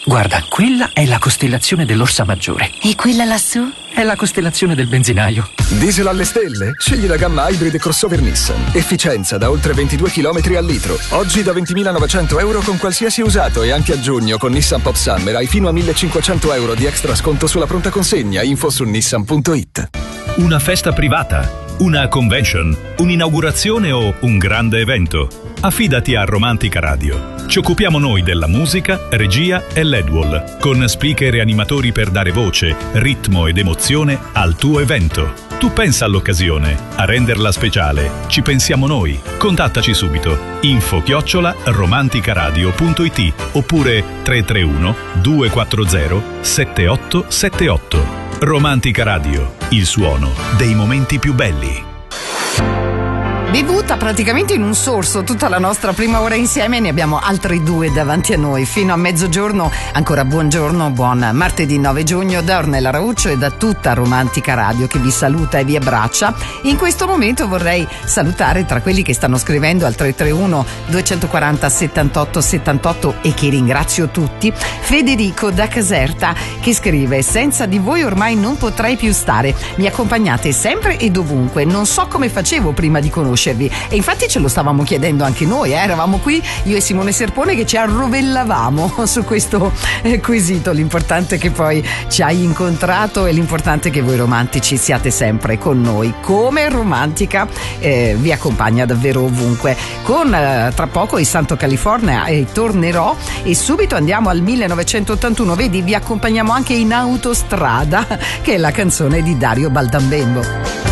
Guarda, quella è la costellazione dell'Orsa Maggiore. E quella lassù? È la costellazione del benzinaio. Diesel alle stelle? Scegli la gamma Hybrid e crossover Nissan. Efficienza da oltre 22 km al litro. Oggi da 20.900 euro con qualsiasi usato, e anche a giugno con Nissan Pop Summer hai fino a 1.500 euro di extra sconto sulla pronta consegna. Info su nissan.it. Una festa privata, una convention, un'inaugurazione o un grande evento? Affidati a Romantica Radio. Ci occupiamo noi della musica, regia e LED-wall, con speaker e animatori per dare voce, ritmo ed emozione al tuo evento. Tu pensa all'occasione, a renderla speciale. Ci pensiamo noi. Contattaci subito. info@romanticaradio.it oppure 331 240 7878. Romantica Radio, il suono dei momenti più belli. Bevuta praticamente in un sorso tutta la nostra prima ora insieme, ne abbiamo altri 2 davanti a noi fino a mezzogiorno. Ancora buongiorno, buon martedì 9 giugno da Ornella Rauccio e da tutta Romantica Radio che vi saluta e vi abbraccia. In questo momento vorrei salutare, tra quelli che stanno scrivendo al 331 240 78 78 e che ringrazio tutti, Federico da Caserta che scrive: senza di voi ormai non potrei più stare, mi accompagnate sempre e dovunque, non so come facevo prima di conoscervi. E infatti ce lo stavamo chiedendo anche noi, eravamo qui io e Simone Serpone che ci arrovellavamo su questo quesito. L'importante è che poi ci hai incontrato e l'importante è che voi romantici siate sempre con noi. Come Romantica vi accompagna davvero ovunque. Con tra poco il Santo California e tornerò, e subito andiamo al 1981. Vedi, vi accompagniamo anche in Autostrada, che è la canzone di Dario Baldambembo.